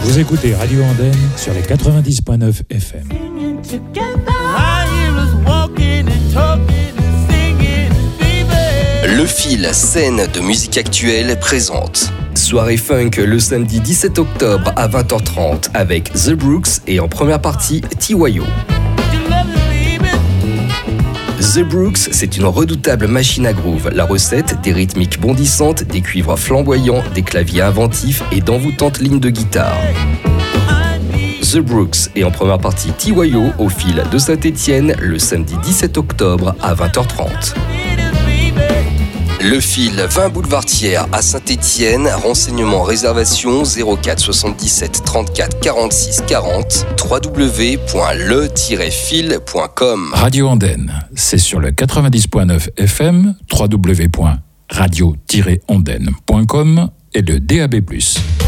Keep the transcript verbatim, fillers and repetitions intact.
Vous écoutez Radio Andenne sur les quatre-vingt-dix point neuf F M. Le Fil, scène de musique actuelle, présente soirée funk le samedi dix-sept octobre à vingt heures trente avec The Brooks et en première partie T Y O. The Brooks, c'est une redoutable machine à groove. La recette, des rythmiques bondissantes, des cuivres flamboyants, des claviers inventifs et d'envoûtantes lignes de guitare. The Brooks et en première partie T Y O au Fil de Saint-Étienne le samedi dix-sept octobre à vingt heures trente. Le Fil, vingt boulevard Thiers à Saint-Étienne. Renseignements, réservation zéro quatre soixante-dix-sept trente-quatre quarante-six quarante, w w w point le tiret fil point com. Radio Andenne, c'est sur le quatre-vingt-dix point neuf F M, w w w point radio tiret andenne point com et le D A B plus.